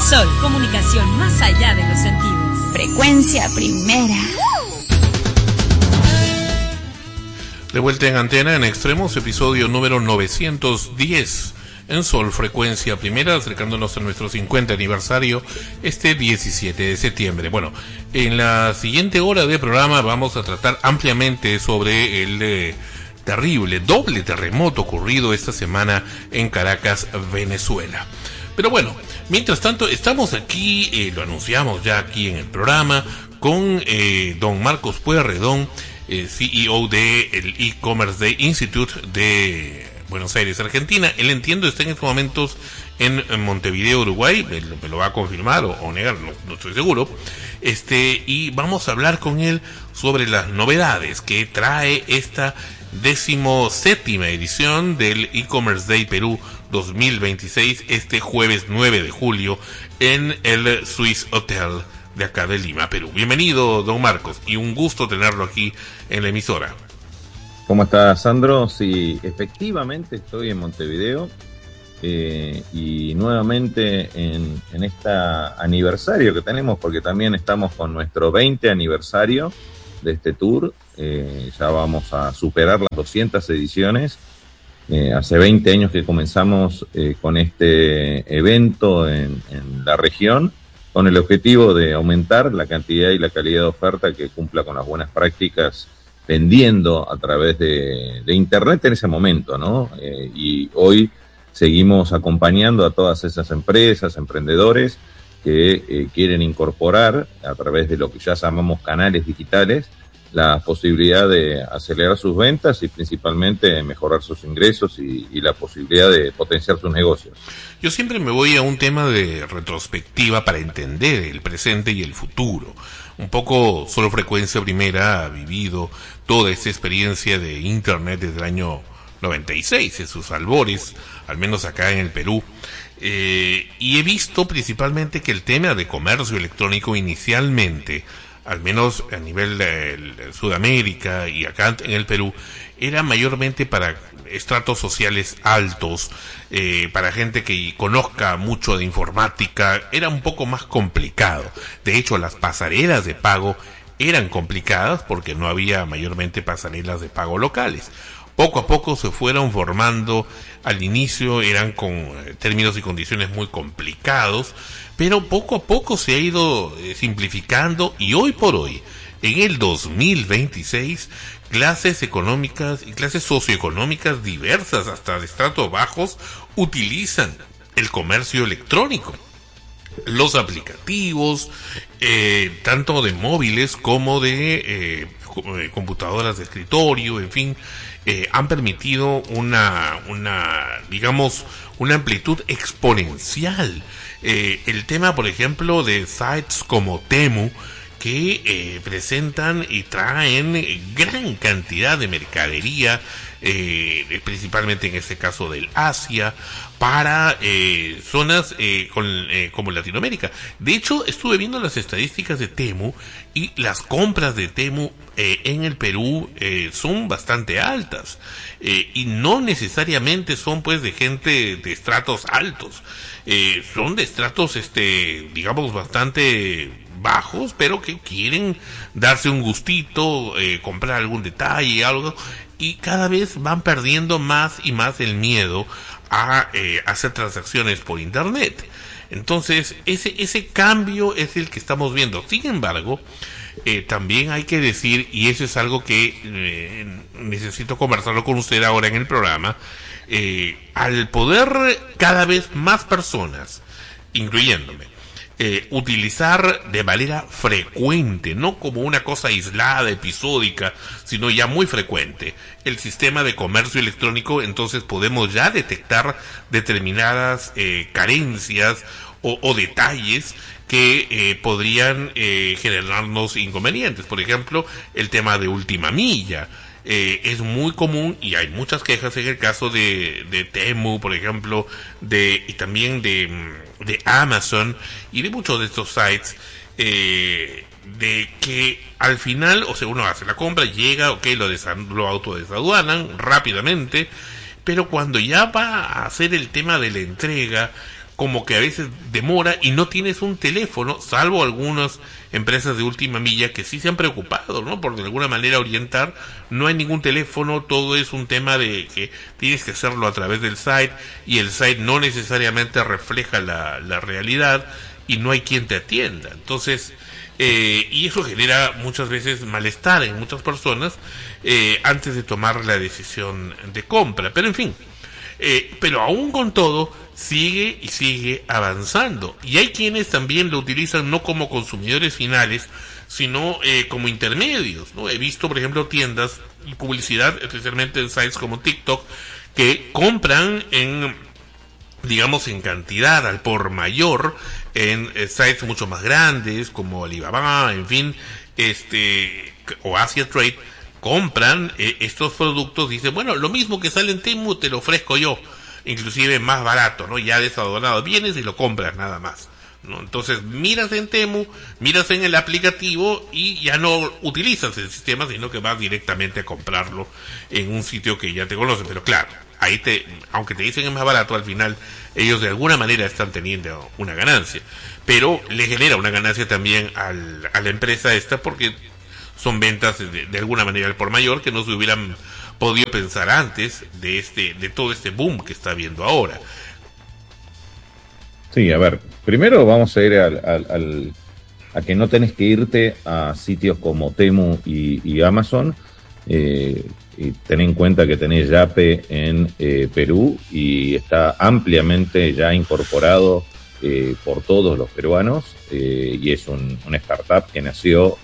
Sol, comunicación más allá de los sentidos. Frecuencia primera. De vuelta en antena en Extremos, episodio número 910 en Sol, frecuencia primera, acercándonos a nuestro 50 aniversario este 17 de septiembre. Bueno, en la siguiente hora de programa vamos a tratar ampliamente sobre el terrible doble terremoto ocurrido esta semana en Caracas, Venezuela. Pero bueno, mientras tanto estamos aquí, lo anunciamos ya aquí en el programa, con don Marcos Pueyrredón, CEO de el E-Commerce Day Institute de Buenos Aires, Argentina. Él, entiendo, está en estos momentos en Montevideo, Uruguay. Me lo va a confirmar o negar, no estoy seguro. Y vamos a hablar con él sobre las novedades que trae esta 17ª edición del E-Commerce Day Perú 2026, este jueves 9 de julio en el Swiss Hotel de acá de Lima, Perú. Bienvenido, don Marcos, y un gusto tenerlo aquí en la emisora. ¿Cómo está, Sandro? Sí, efectivamente estoy en Montevideo y nuevamente en este aniversario que tenemos, porque también estamos con nuestro 20 aniversario de este tour. Ya vamos a superar las 200 ediciones. Hace 20 años que comenzamos con este evento en la región, con el objetivo de aumentar la cantidad y la calidad de oferta que cumpla con las buenas prácticas, vendiendo a través de Internet en ese momento, ¿no? Y hoy seguimos acompañando a todas esas empresas, emprendedores que quieren incorporar a través de lo que ya llamamos canales digitales la posibilidad de acelerar sus ventas y principalmente mejorar sus ingresos y la posibilidad de potenciar sus negocios. Yo siempre me voy a un tema de retrospectiva para entender el presente y el futuro. Un poco Solo Frecuencia Primera ha vivido toda esta experiencia de Internet desde el año 96, en sus albores, al menos acá en el Perú. Y he visto principalmente que el tema de comercio electrónico inicialmente, al menos a nivel de Sudamérica y acá en el Perú, era mayormente para estratos sociales altos, para gente que conozca mucho de informática. Era un poco más complicado. De hecho, las pasarelas de pago eran complicadas porque no había mayormente pasarelas de pago locales. Poco a poco se fueron formando. Al inicio eran con términos y condiciones muy complicados, pero poco a poco se ha ido simplificando, y hoy por hoy, en el 2026, clases económicas y clases socioeconómicas diversas, hasta de estratos bajos, utilizan el comercio electrónico. Los aplicativos, tanto de móviles como de computadoras de escritorio, en fin, han permitido una amplitud exponencial. El tema, por ejemplo, de sites como Temu, que presentan y traen gran cantidad de mercadería, principalmente en este caso del Asia, para zonas como Latinoamérica. De hecho, estuve viendo las estadísticas de Temu, y las compras de Temu en el Perú son bastante altas, y no necesariamente son pues de gente de estratos altos, son de estratos digamos bastante bajos, pero que quieren darse un gustito, comprar algún detalle, algo, y cada vez van perdiendo más y más el miedo a hacer transacciones por Internet. Entonces, ese cambio es el que estamos viendo. Sin embargo, también hay que decir, y eso es algo que necesito conversarlo con usted ahora en el programa, al poder cada vez más personas, incluyéndome, utilizar de manera frecuente, no como una cosa aislada, episódica, sino ya muy frecuente, el sistema de comercio electrónico, entonces podemos ya detectar determinadas carencias o detalles que podrían generarnos inconvenientes. Por ejemplo, el tema de última milla. Es muy común y hay muchas quejas en el caso de Temu, por ejemplo, y también de Amazon y de muchos de estos sites, de que al final, o sea, uno hace la compra, llega, ok, lo autodesaduanan rápidamente, pero cuando ya va a hacer el tema de la entrega, como que a veces demora y no tienes un teléfono, salvo algunas empresas de última milla que sí se han preocupado, ¿no? Por de alguna manera orientar. No hay ningún teléfono, todo es un tema de que tienes que hacerlo a través del site, y el site no necesariamente refleja la realidad, y no hay quien te atienda. Entonces, y eso genera muchas veces malestar en muchas personas antes de tomar la decisión de compra. Pero en fin, pero aún con todo sigue y sigue avanzando, y hay quienes también lo utilizan no como consumidores finales, sino como intermedios, ¿no? He visto, por ejemplo, tiendas y publicidad, especialmente en sites como TikTok, que compran digamos en cantidad al por mayor en sites mucho más grandes como Alibaba, en fin, o Asia Trade. Compran estos productos, dicen, bueno, lo mismo que sale en Temu te lo ofrezco yo, inclusive más barato, ¿no? Ya desadornado, vienes y lo compras nada más, ¿no? Entonces miras en Temu, miras en el aplicativo y ya no utilizas el sistema, sino que vas directamente a comprarlo en un sitio que ya te conoce. Pero claro, ahí aunque te dicen es más barato, al final ellos de alguna manera están teniendo una ganancia, pero le genera una ganancia también a la empresa esta, porque son ventas de alguna manera al por mayor que no se hubieran podido pensar antes de todo este boom que está habiendo ahora. Sí, a ver, primero vamos a ir a que no tenés que irte a sitios como Temu y Amazon. Y ten en cuenta que tenés Yape en Perú, y está ampliamente ya incorporado por todos los peruanos, y es una startup que nació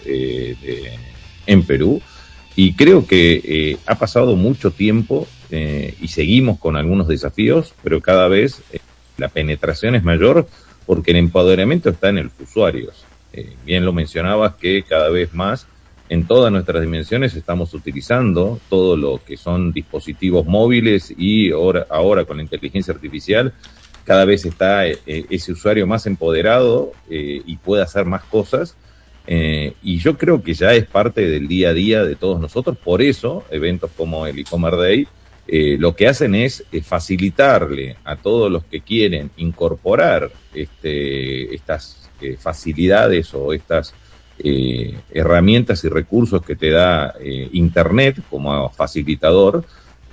en Perú, y creo que ha pasado mucho tiempo y seguimos con algunos desafíos, pero cada vez la penetración es mayor porque el empoderamiento está en los usuarios. Bien lo mencionabas, que cada vez más en todas nuestras dimensiones estamos utilizando todo lo que son dispositivos móviles, y ahora con la inteligencia artificial cada vez está ese usuario más empoderado y puede hacer más cosas, y yo creo que ya es parte del día a día de todos nosotros. Por eso eventos como el e-commerce Day lo que hacen es facilitarle a todos los que quieren incorporar estas facilidades o estas herramientas y recursos que te da Internet como facilitador,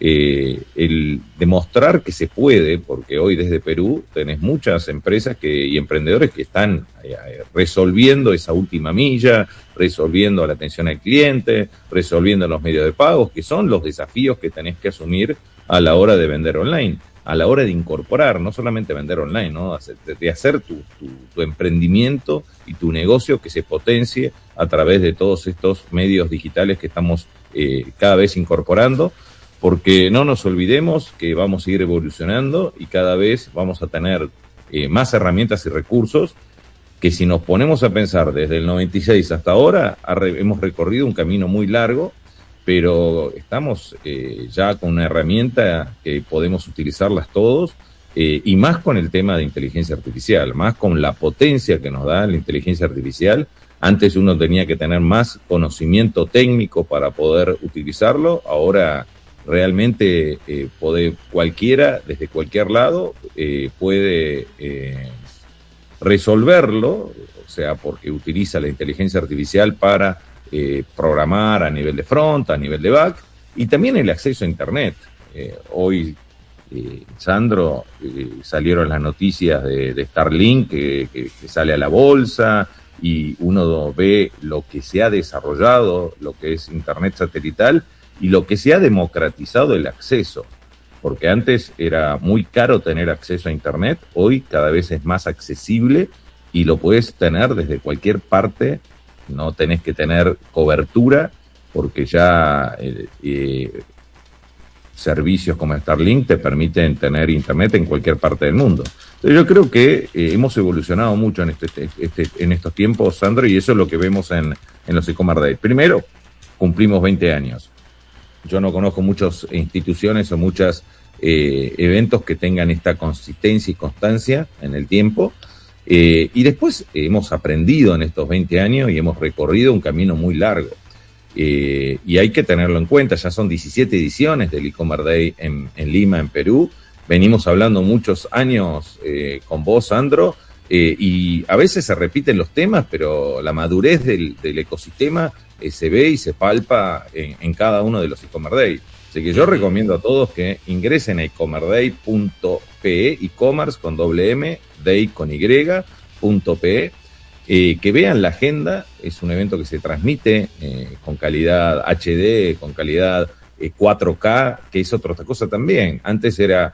el demostrar que se puede, porque hoy desde Perú tenés muchas empresas y emprendedores que están resolviendo esa última milla, resolviendo la atención al cliente, resolviendo los medios de pagos, que son los desafíos que tenés que asumir a la hora de vender online, a la hora de incorporar, no solamente vender online, ¿no? De hacer tu emprendimiento y tu negocio que se potencie a través de todos estos medios digitales que estamos cada vez incorporando, porque no nos olvidemos que vamos a ir evolucionando y cada vez vamos a tener más herramientas y recursos que, si nos ponemos a pensar desde el 96 hasta ahora, hemos recorrido un camino muy largo, pero estamos ya con una herramienta que podemos utilizarlas todos, y más con el tema de inteligencia artificial, más con la potencia que nos da la inteligencia artificial. Antes uno tenía que tener más conocimiento técnico para poder utilizarlo, ahora realmente cualquiera, desde cualquier lado, puede resolverlo, o sea, porque utiliza la inteligencia artificial para programar a nivel de front, a nivel de back, y también el acceso a Internet. Hoy, Sandro, salieron las noticias de Starlink que sale a la bolsa, y uno ve lo que se ha desarrollado, lo que es Internet satelital, y lo que se ha democratizado el acceso, porque antes era muy caro tener acceso a Internet, hoy cada vez es más accesible y lo puedes tener desde cualquier parte, no tenés que tener cobertura, porque ya servicios como Starlink te permiten tener Internet en cualquier parte del mundo. Entonces yo creo que hemos evolucionado mucho en estos tiempos, Sandro, y eso es lo que vemos en los e-commerce Days. Primero, cumplimos 20 años. Yo no conozco muchas instituciones o muchos eventos que tengan esta consistencia y constancia en el tiempo. Y después hemos aprendido en estos 20 años y hemos recorrido un camino muy largo. Y hay que tenerlo en cuenta, ya son 17 ediciones del e-commerce Day en Lima, en Perú, venimos hablando muchos años con vos, Sandro, y a veces se repiten los temas, pero la madurez del ecosistema se ve y se palpa en cada uno de los e-commerce day. Así que yo recomiendo a todos que ingresen a e-commerceday.pe, e-commerce con doble M, day con y.pe, que vean la agenda. Es un evento que se transmite con calidad HD, con calidad 4K, que es otra cosa también. Antes era,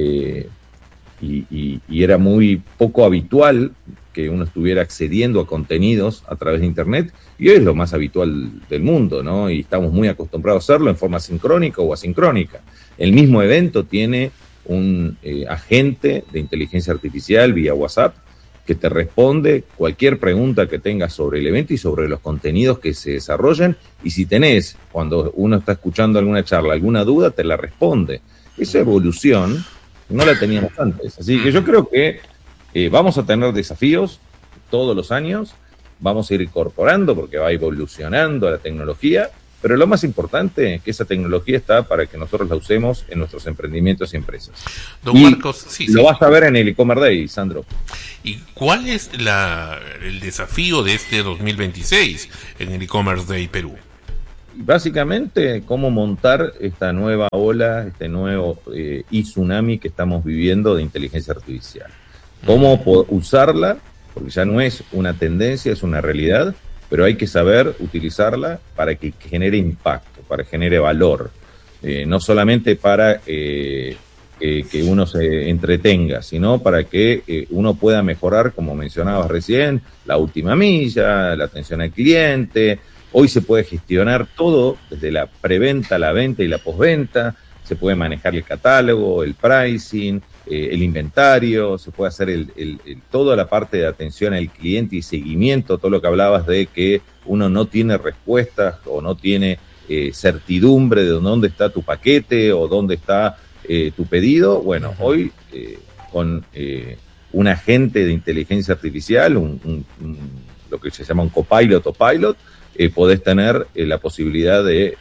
y era muy poco habitual que uno estuviera accediendo a contenidos a través de Internet, y hoy es lo más habitual del mundo, ¿no? Y estamos muy acostumbrados a hacerlo en forma sincrónica o asincrónica. El mismo evento tiene un agente de inteligencia artificial vía WhatsApp que te responde cualquier pregunta que tengas sobre el evento y sobre los contenidos que se desarrollan, y si tenés, cuando uno está escuchando alguna charla, alguna duda, te la responde. Esa evolución no la teníamos antes. Así que yo creo que vamos a tener desafíos todos los años, vamos a ir incorporando porque va evolucionando la tecnología, pero lo más importante es que esa tecnología está para que nosotros la usemos en nuestros emprendimientos y empresas. Don Marcos, lo vas a ver en el e-commerce day, Sandro. ¿Y cuál es el desafío de este 2026 en el e-commerce day Perú? Básicamente, cómo montar esta nueva ola, este nuevo tsunami que estamos viviendo de inteligencia artificial. Cómo usarla, porque ya no es una tendencia, es una realidad, pero hay que saber utilizarla para que genere impacto, para que genere valor. No solamente para que uno se entretenga, sino para que uno pueda mejorar, como mencionabas recién, la última milla, la atención al cliente. Hoy se puede gestionar todo, desde la preventa, la venta y la postventa. Se puede manejar el catálogo, el pricing, el inventario, se puede hacer toda la parte de atención al cliente y seguimiento, todo lo que hablabas de que uno no tiene respuestas o no tiene certidumbre de dónde está tu paquete o dónde está tu pedido. Bueno, hoy con un agente de inteligencia artificial, lo que se llama un copilot o pilot, podés tener la posibilidad de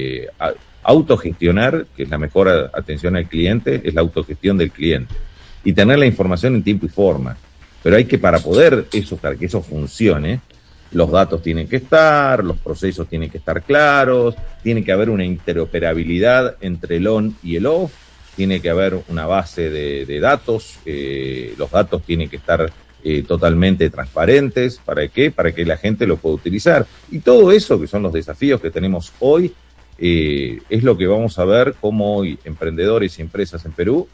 autogestionar, que es la mejor atención al cliente, es la autogestión del cliente, y tener la información en tiempo y forma. Pero hay que, para que eso funcione, los datos tienen que estar, los procesos tienen que estar claros, tiene que haber una interoperabilidad entre el on y el off, tiene que haber una base de datos, los datos tienen que estar totalmente transparentes. ¿Para qué? Para que la gente lo pueda utilizar. Y todo eso, que son los desafíos que tenemos hoy, es lo que vamos a ver cómo hoy emprendedores y empresas en Perú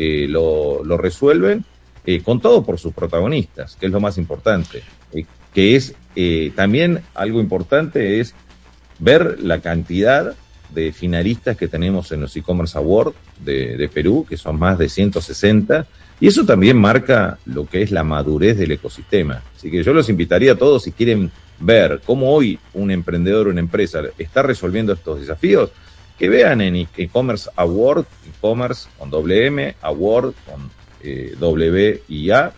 lo resuelven, con todo por sus protagonistas, que es lo más importante. Que es también algo importante es ver la cantidad de finalistas que tenemos en los e-commerce awards de Perú, que son más de 160, y eso también marca lo que es la madurez del ecosistema. Así que yo los invitaría a todos, si quieren ver cómo hoy un emprendedor o una empresa está resolviendo estos desafíos, que vean en e-commerce award, e-commerce con doble M, award con W y A,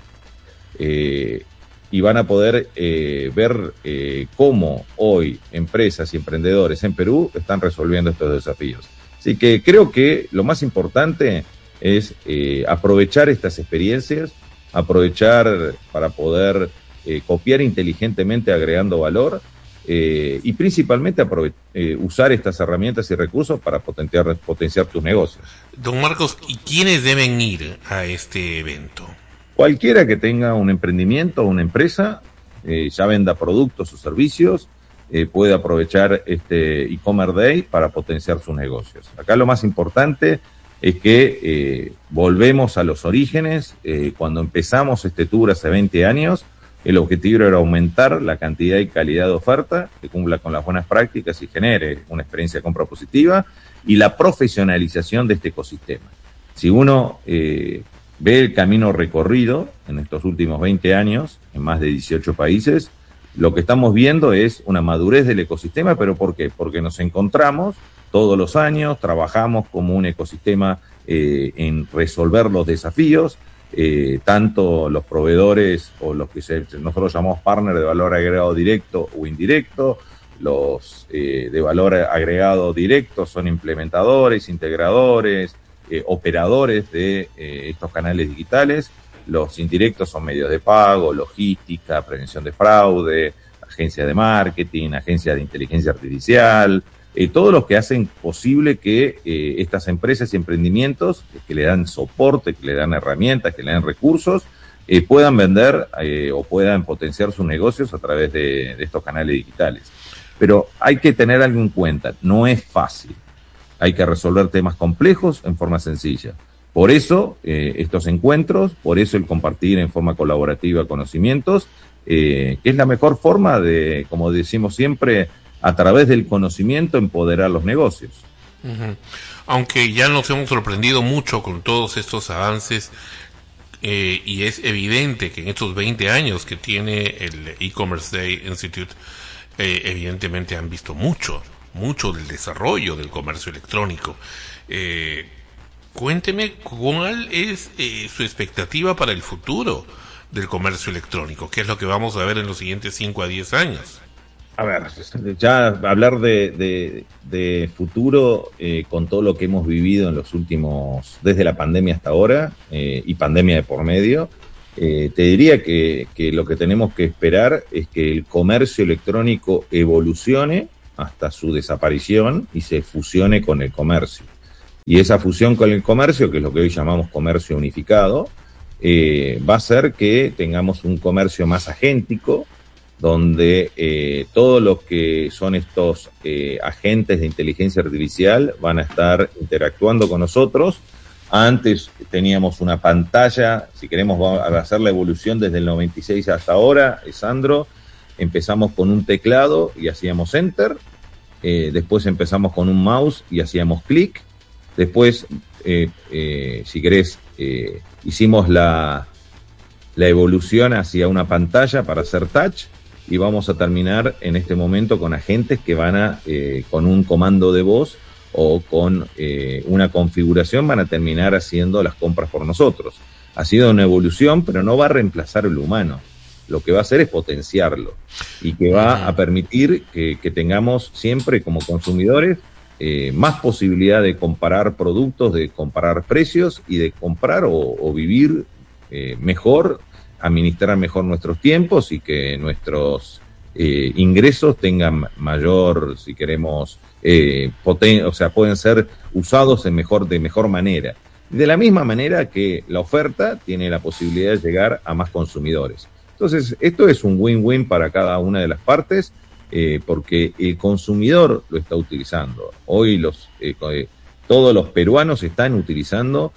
y van a poder ver cómo hoy empresas y emprendedores en Perú están resolviendo estos desafíos. Así que creo que lo más importante es aprovechar estas experiencias, aprovechar para poder copiar inteligentemente agregando valor, y principalmente usar estas herramientas y recursos para potenciar tus negocios. Don Marcos, ¿y quiénes deben ir a este evento? Cualquiera que tenga un emprendimiento o una empresa, ya venda productos o servicios, puede aprovechar este e-commerce day para potenciar sus negocios. Acá lo más importante es que volvemos a los orígenes. Cuando empezamos este tour hace 20 años, el objetivo era aumentar la cantidad y calidad de oferta, que cumpla con las buenas prácticas y genere una experiencia de compra positiva, y la profesionalización de este ecosistema. Si uno ve el camino recorrido en estos últimos 20 años, en más de 18 países, lo que estamos viendo es una madurez del ecosistema. ¿Pero por qué? Porque nos encontramos todos los años, trabajamos como un ecosistema en resolver los desafíos, tanto los proveedores o los que nosotros llamamos partner de valor agregado directo o indirecto. Los de valor agregado directo son implementadores, integradores, operadores de estos canales digitales. Los indirectos son medios de pago, logística, prevención de fraude, agencias de marketing, agencias de inteligencia artificial, todos los que hacen posible que estas empresas y emprendimientos que le dan soporte, que le dan herramientas, que le dan recursos, puedan vender o puedan potenciar sus negocios a través de estos canales digitales. Pero hay que tener algo en cuenta, no es fácil. Hay que resolver temas complejos en forma sencilla. Por eso estos encuentros, por eso el compartir en forma colaborativa conocimientos, que es la mejor forma de, como decimos siempre, a través del conocimiento empoderar los negocios. Uh-huh. Aunque ya nos hemos sorprendido mucho con todos estos avances, y es evidente que en estos 20 años que tiene el E-Commerce Day Institute, evidentemente han visto mucho del desarrollo del comercio electrónico. Cuénteme cuál es su expectativa para el futuro del comercio electrónico. ¿Qué es lo que vamos a ver en los siguientes 5 a 10 años? A ver, ya hablar de futuro con todo lo que hemos vivido en los últimos, desde la pandemia hasta ahora, y pandemia de por medio, te diría que lo que tenemos que esperar es que el comercio electrónico evolucione hasta su desaparición y se fusione con el comercio. Y esa fusión con el comercio, que es lo que hoy llamamos comercio unificado, va a hacer que tengamos un comercio más agéntico, donde todos los que son estos agentes de inteligencia artificial van a estar interactuando con nosotros. Antes teníamos una pantalla, si queremos hacer la evolución desde el 96 hasta ahora, Sandro, empezamos con un teclado y hacíamos enter, después empezamos con un mouse y hacíamos clic, después, si querés, hicimos la evolución hacia una pantalla para hacer touch, y vamos a terminar en este momento con agentes que van a, con un comando de voz o con una configuración, van a terminar haciendo las compras por nosotros. Ha sido una evolución, pero no va a reemplazar el humano. Lo que va a hacer es potenciarlo y que va a permitir que tengamos siempre como consumidores más posibilidad de comparar productos, de comparar precios y de comprar o vivir mejor, administrar mejor nuestros tiempos y que nuestros ingresos tengan mayor, si queremos, o sea, pueden ser usados de mejor manera. De la misma manera que la oferta tiene la posibilidad de llegar a más consumidores. Entonces, esto es un win-win para cada una de las partes, porque el consumidor lo está utilizando. Hoy todos los peruanos están utilizando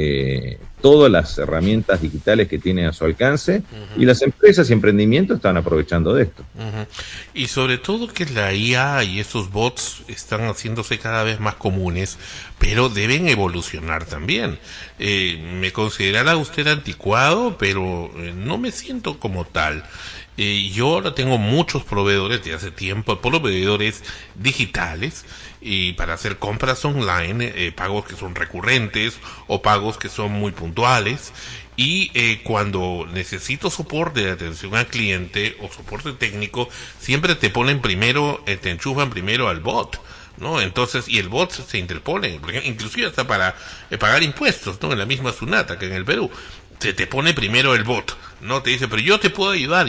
todas las herramientas digitales que tienen a su alcance, y las empresas y emprendimientos están aprovechando de esto. Y sobre todo que la IA y estos bots están haciéndose cada vez más comunes, pero deben evolucionar también. Me considerará usted anticuado, pero no me siento como tal. Yo ahora tengo muchos proveedores de hace tiempo, proveedores digitales, y para hacer compras online, pagos que son recurrentes o pagos que son muy puntuales, y cuando necesito soporte de atención al cliente o soporte técnico, siempre te ponen primero, te enchufan primero al bot, ¿no? Entonces, y el bot se interpone, inclusive hasta para pagar impuestos, ¿no? En la misma Sunata que en el Perú. Se te pone primero el bot, ¿no? Te dice, pero yo te puedo ayudar.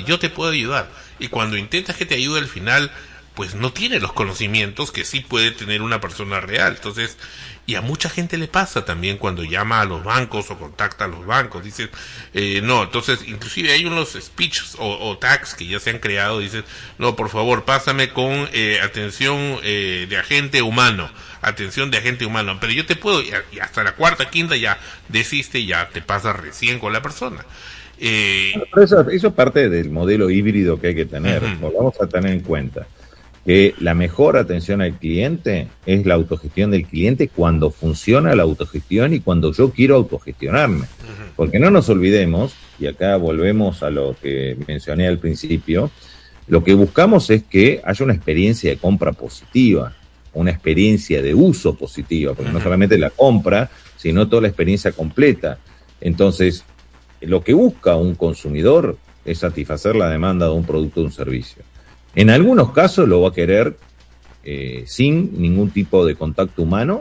Y cuando intentas que te ayude al final, pues no tiene los conocimientos que sí puede tener una persona real. Entonces, y a mucha gente le pasa también cuando llama a los bancos o contacta a los bancos. Dicen, no, entonces, inclusive hay unos speeches o tags que ya se han creado. Dicen, no, por favor, pásame con atención de agente humano. Pero yo te puedo, y hasta la cuarta, quinta ya desiste, ya te pasa recién con la persona. Eso es parte del modelo híbrido que hay que tener. Vamos a tener en cuenta que la mejor atención al cliente es la autogestión del cliente cuando funciona la autogestión y cuando yo quiero autogestionarme. Porque no nos olvidemos, y acá volvemos a lo que mencioné al principio, lo que buscamos es que haya una experiencia de compra positiva, una experiencia de uso positiva, porque no solamente la compra, sino toda la experiencia completa. Entonces, lo que busca un consumidor es satisfacer la demanda de un producto o un servicio. En algunos casos lo va a querer sin ningún tipo de contacto humano,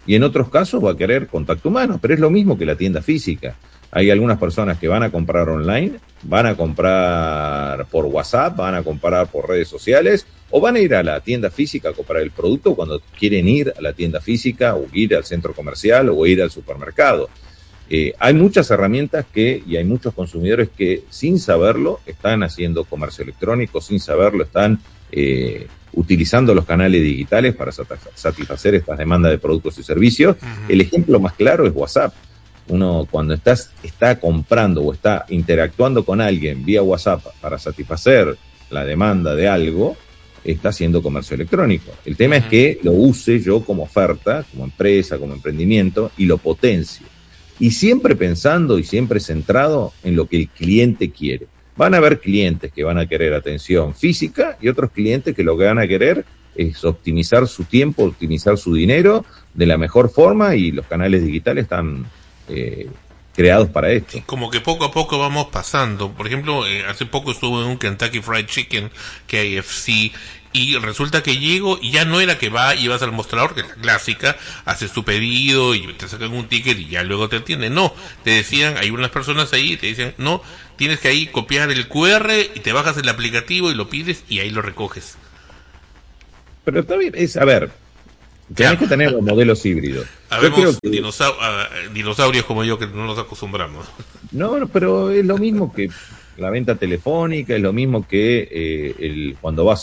y en otros casos va a querer contacto humano, pero es lo mismo que la tienda física. Hay algunas personas que van a comprar online, van a comprar por WhatsApp, van a comprar por redes sociales, o van a ir a la tienda física a comprar el producto cuando quieren ir a la tienda física, o ir al centro comercial, o ir al supermercado. Hay muchas herramientas y hay muchos consumidores que sin saberlo están haciendo comercio electrónico, sin saberlo están utilizando los canales digitales para satisfacer estas demandas de productos y servicios. El ejemplo más claro es WhatsApp. Uno cuando está comprando o está interactuando con alguien vía WhatsApp para satisfacer la demanda de algo, está haciendo comercio electrónico. El tema es que lo use yo como oferta, como empresa, como emprendimiento, y lo potencie. Y siempre pensando y siempre centrado en lo que el cliente quiere. Van a haber clientes que van a querer atención física y otros clientes que lo que van a querer es optimizar su tiempo, optimizar su dinero de la mejor forma, y los canales digitales están creados para esto. Como que poco a poco vamos pasando. Por ejemplo, hace poco estuve en un Kentucky Fried Chicken, KFC, y resulta que llego y ya no era que ibas al mostrador, que es la clásica, haces tu pedido y te sacan un ticket y ya luego te atienden. No, te decían, hay unas personas ahí, te dicen, no, tienes que ahí copiar el QR y te bajas el aplicativo y lo pides y ahí lo recoges. Pero también a ver, tenés que tener los modelos híbridos. Habemos dinosaurios como yo que no nos acostumbramos. No, pero es lo mismo que la venta telefónica, es lo mismo que cuando vas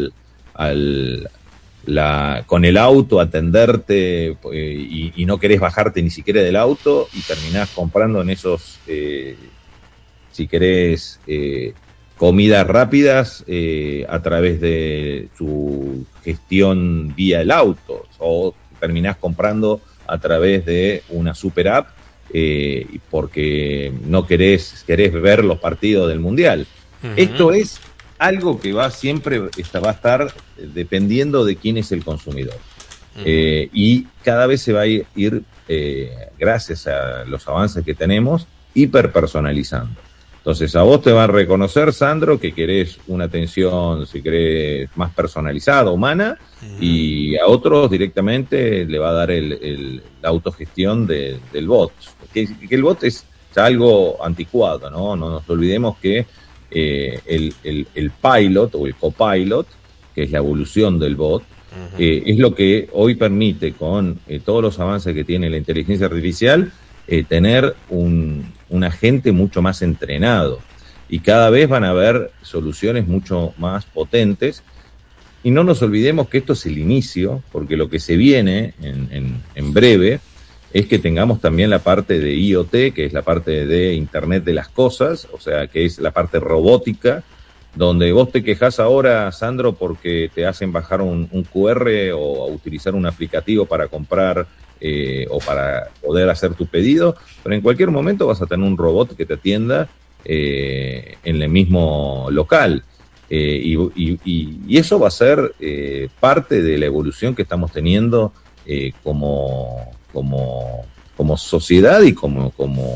con el auto a atenderte y no querés bajarte ni siquiera del auto y terminás comprando en esos, si querés, comidas rápidas a través de su gestión vía el auto, o terminás comprando a través de una super app porque no querés ver los partidos del Mundial. Esto es algo que va a estar dependiendo de quién es el consumidor. Y cada vez se va a ir gracias a los avances que tenemos, hiperpersonalizando. Entonces a vos te va a reconocer, Sandro, que querés una atención, si querés, más personalizada, humana, y a otros directamente le va a dar la autogestión del bot. Que el bot es ya algo anticuado, ¿no? No nos olvidemos que el pilot o el copilot, que es la evolución del bot, es lo que hoy permite, con todos los avances que tiene la inteligencia artificial, tener un agente mucho más entrenado, y cada vez van a haber soluciones mucho más potentes. Y no nos olvidemos que esto es el inicio, porque lo que se viene en breve es que tengamos también la parte de IoT, que es la parte de Internet de las Cosas, o sea, que es la parte robótica, donde vos te quejás ahora, Sandro, porque te hacen bajar un QR o utilizar un aplicativo para comprar o para poder hacer tu pedido, pero en cualquier momento vas a tener un robot que te atienda en el mismo local. Y eso va a ser parte de la evolución que estamos teniendo como sociedad y como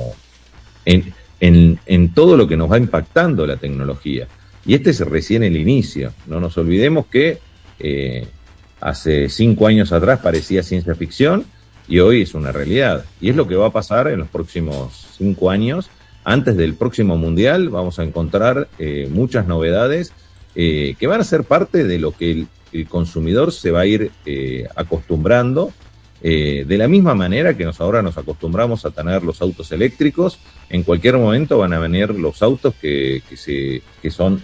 en todo lo que nos va impactando la tecnología. Y este es recién el inicio. No nos olvidemos que hace 5 años atrás parecía ciencia ficción y hoy es una realidad. Y es lo que va a pasar en los próximos 5 años. Antes del próximo Mundial vamos a encontrar muchas novedades que van a ser parte de lo que el consumidor se va a ir acostumbrando, de la misma manera que ahora nos acostumbramos a tener los autos eléctricos. En cualquier momento van a venir los autos que son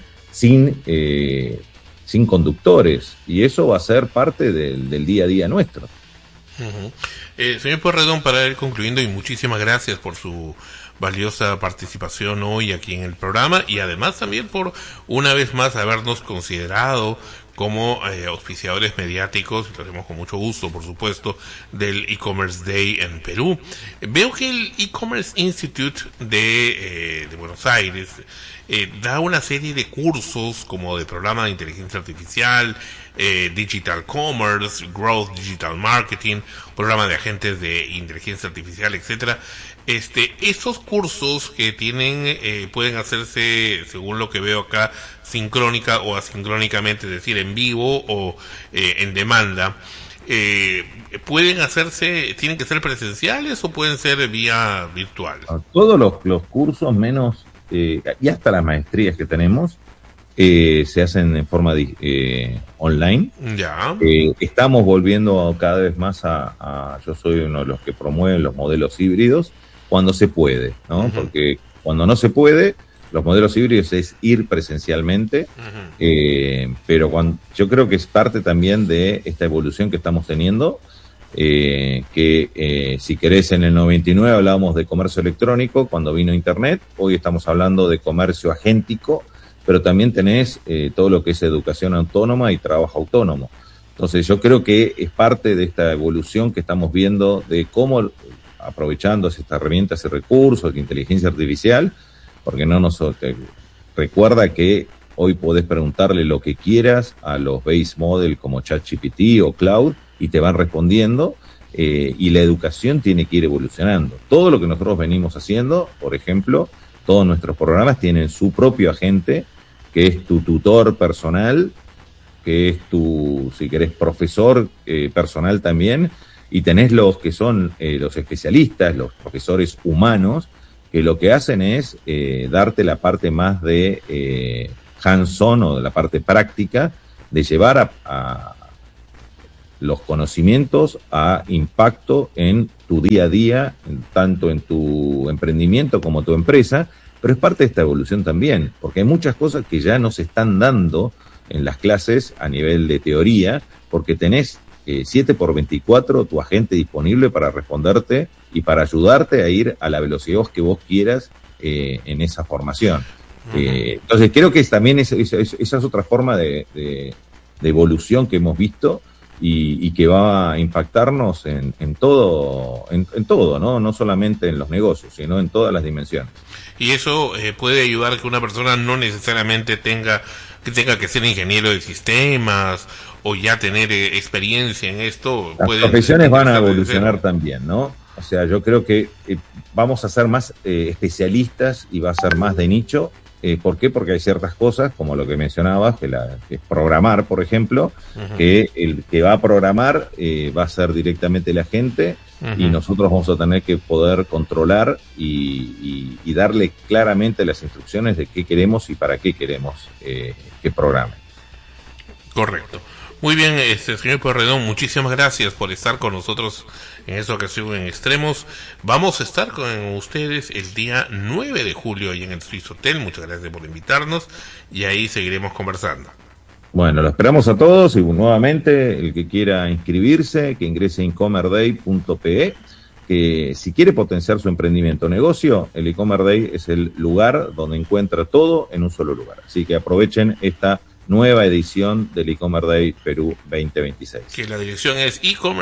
sin conductores, y eso va a ser parte del día a día nuestro. Señor Pueyrredón, para ir concluyendo, y muchísimas gracias por su valiosa participación hoy aquí en el programa, y además también por una vez más habernos considerado como auspiciadores mediáticos, y lo hacemos con mucho gusto, por supuesto, del e-commerce day en Perú. Veo que el e-commerce Institute de Buenos Aires da una serie de cursos como de programa de inteligencia artificial, digital commerce, growth digital marketing, programa de agentes de inteligencia artificial, etcétera. Esos cursos que tienen pueden hacerse, según lo que veo acá, sincrónica o asincrónicamente, es decir, en vivo o en demanda. ¿pueden hacerse, tienen que ser presenciales o pueden ser vía virtual? Todos los cursos, menos, y hasta las maestrías que tenemos, se hacen en forma online. Ya. Estamos volviendo cada vez más yo soy uno de los que promueven los modelos híbridos cuando se puede, ¿no? Uh-huh. Porque cuando no se puede, los modelos híbridos es ir presencialmente, uh-huh. Pero yo creo que es parte también de esta evolución que estamos teniendo, si querés, en el 99 hablábamos de comercio electrónico cuando vino Internet, hoy estamos hablando de comercio agéntico, pero también tenés todo lo que es educación autónoma y trabajo autónomo. Entonces yo creo que es parte de esta evolución que estamos viendo de cómo, aprovechando estas herramientas y recursos de inteligencia artificial, porque recuerda que hoy podés preguntarle lo que quieras a los base model como ChatGPT o Cloud y te van respondiendo, y la educación tiene que ir evolucionando. Todo lo que nosotros venimos haciendo, por ejemplo, todos nuestros programas tienen su propio agente, que es tu tutor personal, que es tu, si querés, profesor personal también, y tenés los que son los especialistas, los profesores humanos, que lo que hacen es darte la parte más de hands-on o de la parte práctica, de llevar a los conocimientos a impacto en tu día a día, tanto en tu emprendimiento como tu empresa, pero es parte de esta evolución también, porque hay muchas cosas que ya no se están dando en las clases a nivel de teoría, porque tenés 7x24 tu agente disponible para responderte y para ayudarte a ir a la velocidad que vos quieras en esa formación. Uh-huh. Entonces creo que también esa es otra forma de evolución que hemos visto y que va a impactarnos en todo, ¿no? No solamente en los negocios, sino en todas las dimensiones. Y eso puede ayudar a que una persona no necesariamente tenga que ser ingeniero de sistemas o ya tener experiencia en esto. Las profesiones van a evolucionar también, ¿no? O sea, yo creo que vamos a ser más especialistas y va a ser más de nicho. ¿Por qué? Porque hay ciertas cosas, como lo que mencionabas, que es programar, por ejemplo, uh-huh. que el que va a programar va a ser directamente la gente, uh-huh. y nosotros vamos a tener que poder controlar y darle claramente las instrucciones de qué queremos y para qué queremos que programe. Correcto. Muy bien, señor Pueyrredón, muchísimas gracias por estar con nosotros en esta ocasión en Extremos. Vamos a estar con ustedes el día 9 de julio ahí en el Swiss Hotel. Muchas gracias por invitarnos y ahí seguiremos conversando. Bueno, lo esperamos a todos y nuevamente el que quiera inscribirse, que ingrese a incomerday.pe, que si quiere potenciar su emprendimiento o negocio, el e-commerce day es el lugar donde encuentra todo en un solo lugar. Así que aprovechen esta nueva edición del e-commerce day Perú 2026. Que la dirección es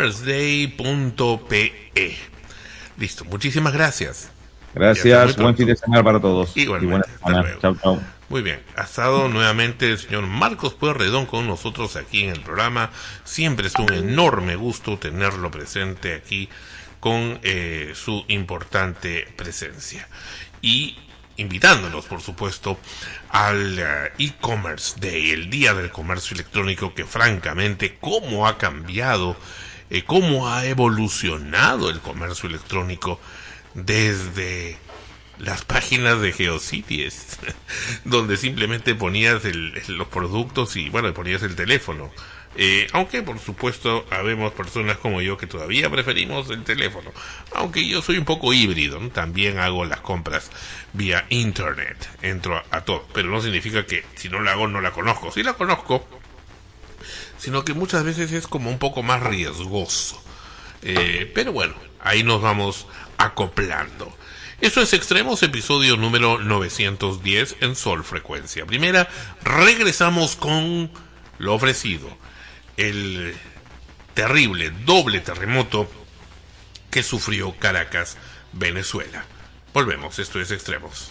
ecommerceday.pe. Listo, muchísimas gracias. Gracias, buen fin de semana para todos. Igualmente, y buena semana. Chao, chao. Muy bien, ha estado nuevamente el señor Marcos Pueyrredón con nosotros aquí en el programa. Siempre es un enorme gusto tenerlo presente aquí con su importante presencia. Y invitándolos, por supuesto, al e-commerce day, el día del comercio electrónico, que francamente, cómo ha cambiado, cómo ha evolucionado el comercio electrónico desde las páginas de GeoCities, donde simplemente ponías los productos y, bueno, ponías el teléfono. Aunque por supuesto habemos personas como yo que todavía preferimos el teléfono, aunque yo soy un poco híbrido, ¿no? También hago las compras vía internet, entro a todo, pero no significa que si no la hago no la conozco, sí la conozco, sino que muchas veces es como un poco más riesgoso, pero bueno, ahí nos vamos acoplando. Eso es Extremos, episodio número 910 en Sol Frecuencia Primera. Regresamos con lo ofrecido, el terrible doble terremoto que sufrió Caracas, Venezuela. Volvemos, esto es Extremos.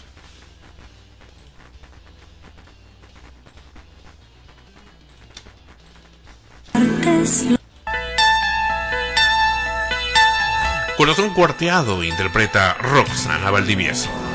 Corazón Cuarteado interpreta Roxana Valdivieso.